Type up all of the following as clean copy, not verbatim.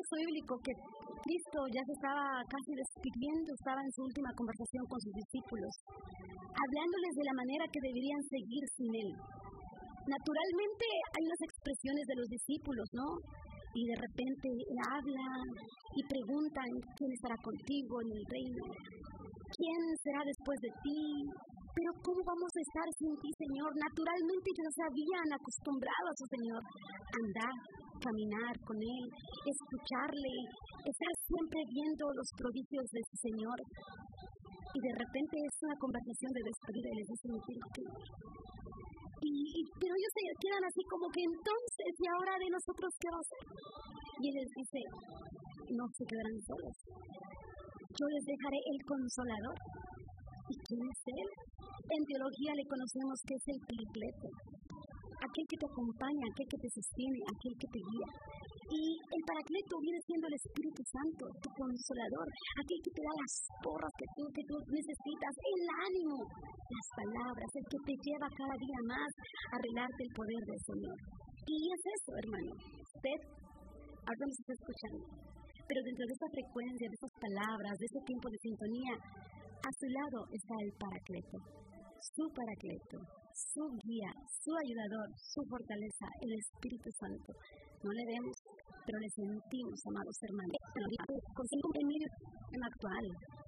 texto bíblico que Cristo ya se estaba casi despidiendo, estaba en su última conversación con sus discípulos, hablándoles de la manera que deberían seguir sin Él. Naturalmente hay unas expresiones de los discípulos, ¿no? Y de repente habla y preguntan quién estará contigo en el reino, quién será después de ti, pero ¿cómo vamos a estar sin ti, Señor? Naturalmente ellos se habían acostumbrado a su Señor, andar, caminar con Él, escucharle, estar siempre viendo los prodigios de su Señor. Y de repente es una conversación de despedida y les dice, no quiero que pero ellos se quedan así como que entonces, ¿y ahora de nosotros qué va a hacer? Y Él les dice, no se quedarán solos. Yo les dejaré el Consolador. ¿Y quién es Él? En teología le conocemos que es el Paracleto, aquel que te acompaña, aquel que te sostiene, aquel que te guía. Y el Paracleto viene siendo el Espíritu Santo, tu Consolador, aquel que te da las porras que tú necesitas, el ánimo, las palabras, el que te lleva cada día más a revelarte el poder del Señor. Y es eso, hermano. Usted ahora nos está escuchando, pero dentro de esta frecuencia, de esas palabras, de ese tiempo de sintonía, a su lado está el Paracleto, su Paracleto, su guía, su ayudador, su fortaleza, el Espíritu Santo. No le vemos, pero le sentimos, amados hermanos. Con en medio actual.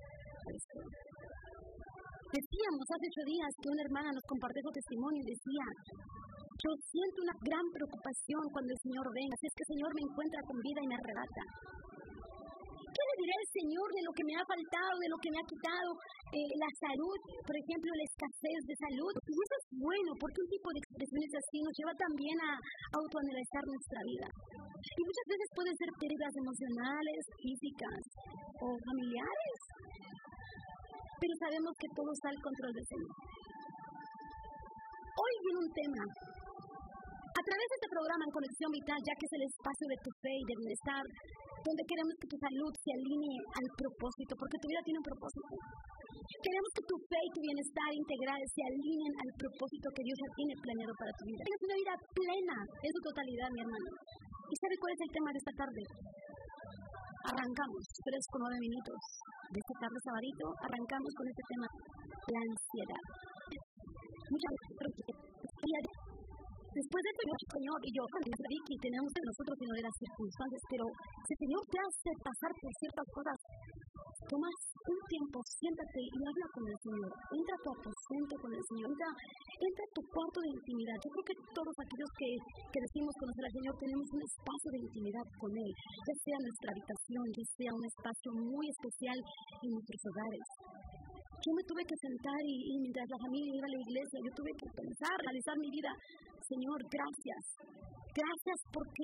Decíamos hace 8 días que una hermana nos compartió su testimonio y decía, yo siento una gran preocupación cuando el Señor venga, si es que el Señor me encuentra con vida y me arrebata. ¿Qué le diré al Señor de lo que me ha faltado, de lo que me ha quitado la salud, por ejemplo, la escasez de salud? Y eso es bueno, porque un tipo de expresiones así nos lleva también a autoanalizar nuestra vida. Y muchas veces pueden ser pérdidas emocionales, físicas o familiares, pero sabemos que todo está al control del Señor. Hoy viene un tema. A través de este programa en Conexión Vital, ya que es el espacio de tu fe y de bienestar, donde queremos que tu salud se alinee al propósito, porque tu vida tiene un propósito. Queremos que tu fe y tu bienestar integral se alineen al propósito que Dios ya tiene planeado para tu vida. Tengas una vida plena en su totalidad, mi hermano. ¿Y sabe cuál es el tema de esta tarde? Arrancamos 3:09 de esta tarde sabadito, arrancamos con este tema, la ansiedad. Muchas veces después de esto, Señor, y yo, Vicky, tenemos de nosotros en las circunstancias, pero si el Señor te hace pasar por ciertas cosas, tomas un tiempo, siéntate y habla con el Señor. Entra a tu aposento con el Señor, entra a tu cuarto de intimidad. Yo creo que todos aquellos que decimos conocer al Señor tenemos un espacio de intimidad con Él, ya sea nuestra habitación, ya sea un espacio muy especial en nuestros hogares. Yo me tuve que sentar y mientras la familia iba a la iglesia, yo tuve que pensar, realizar mi vida. Señor, gracias. Gracias porque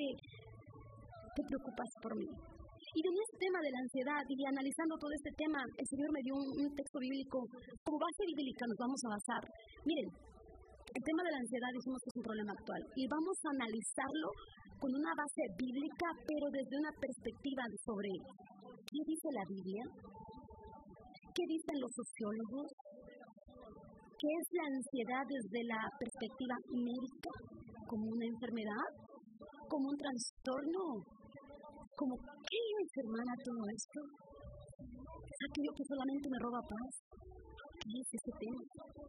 te preocupas por mí. Y de este tema de la ansiedad y analizando todo este tema, el Señor me dio un texto bíblico. Como base bíblica nos vamos a basar. Miren, el tema de la ansiedad dijimos que es un problema actual. Y vamos a analizarlo con una base bíblica, pero desde una perspectiva sobre ¿qué dice la Biblia? ¿Qué dicen los sociólogos? ¿Qué es la ansiedad desde la perspectiva médica? ¿Como una enfermedad? ¿Como un trastorno? ¿Como qué es, hermana, todo esto? ¿Es aquello que solamente me roba paz? ¿Qué es este tema?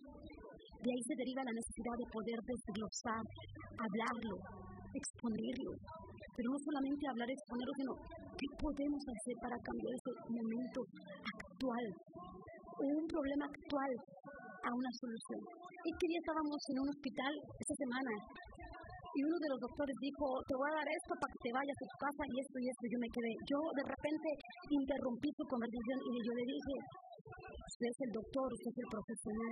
De ahí se deriva la necesidad de poder desglosar, hablarlo, exponerlo. Pero no solamente hablar, exponerlo, sino ¿qué podemos hacer para cambiar este momento actual? Un problema actual a una solución. Y que ya estábamos en un hospital esta semana y uno de los doctores dijo, te voy a dar esto para que te vayas a tu casa y esto. Yo me quedé. Yo de repente interrumpí su conversación y yo le dije, usted es el doctor, usted es el profesional.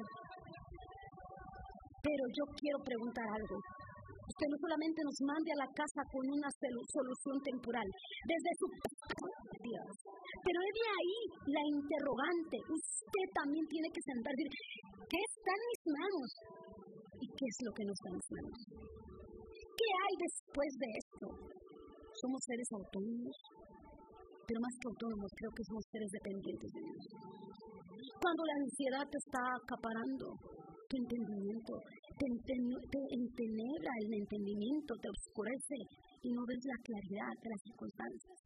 Pero yo quiero preguntar algo. Usted no solamente nos mande a la casa con una solución temporal, desde su Dios. Pero es de ahí la interrogante. Usted también tiene que sentar y decir, ¿qué está en mis manos? ¿Y qué es lo que no está en mis manos? ¿Qué hay después de esto? Somos seres autónomos, pero más que autónomos, creo que somos seres dependientes de Dios. Cuando la ansiedad te está acaparando, tu entendimiento, te entenebra el entendimiento, te oscurece y no ves la claridad de las circunstancias.